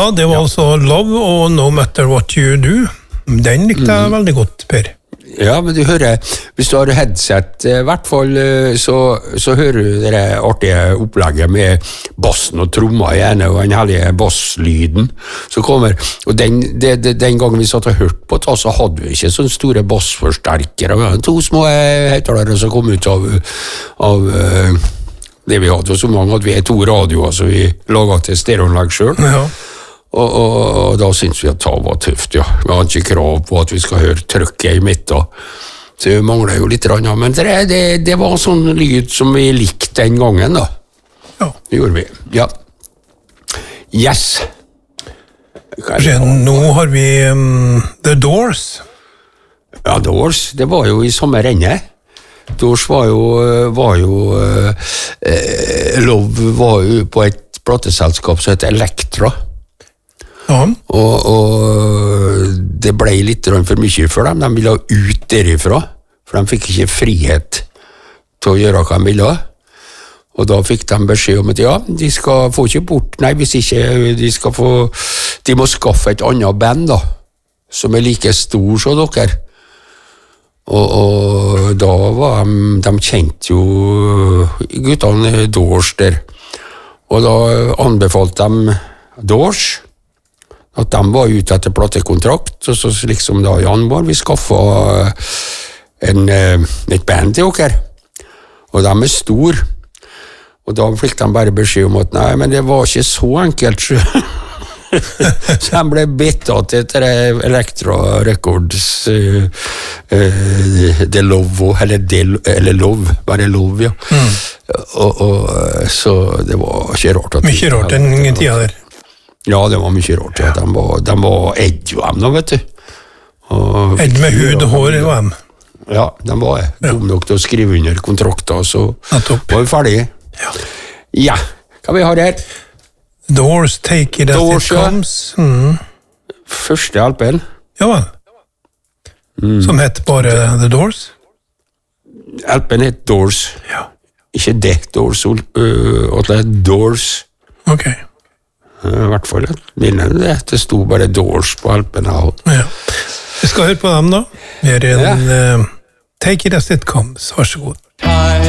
Ja, det var altså Love og No Matter What You Do. Den likte jeg veldig godt, Per. Ja, men du hører, hvis du har headset, I hvert fall, så hører du det artige opplegget med bassen og tromma igjen, og den hellige basslyden som kommer. Og den gangen vi satt og hørte på det, så hadde vi ikke sånne store bassforsterkere. Vi hadde 2 små høyttalere som kom ut av det vi hadde, og så mange hadde vi 2 radioer, så vi laget til stereoanlegg selv. Ja. Og da synes vi at det var tøft, ja. Vi har ikke krav på at vi skal høre trykket I midten. Så det mangler jo litt rann, men det var sånn lyd som vi likte den gangen, da. Ja. Det gjorde vi, ja. Yes. Nå har vi The Doors. Ja, Doors, det var jo I samme renne. Doors var jo Love var jo på et plateselskap som heter Elektra. Ja. Og det ble litt for mye for dem. De ville ut derifra, for de fikk ikke frihet til å gjøre hva de ville. Og da fikk de beskjed om at ja, de skal få ikke bort, nei, hvis ikke de må skaffe et annet band da, som like stor som dere. Og da var de kjente jo guttene Doors der. Og da anbefalte de Doors, at de var ute etter platekontrakt, og så liksom da januar vi skaffet et band til dere, og de stor, og da fikk de bare beskjed om at nei, men det var ikke så enkelt, så de ble byttet til Elektra Records, The Love, eller Love, bare Love, ja. Og så det var ikke rart. Mye rart den tida der. Ja, det var mye rart. Ja. De var edge-VM nå, vet du. Edge med hud og hår var de. Ja, de var dum nok til å skrive under kontrakter, så var vi ferdige. Ja, hva vi har her? Doors, Take It As It Comes. Første LP-en. Ja, som heter bare The Doors. LP-en heter Doors. Ja. Ikke The Doors, Doors. Ok. I hvert fall det stod bare Doors på LP-en. Ja. Vi skal høre på dem da. Vi er Take It As It Comes. Vær så god.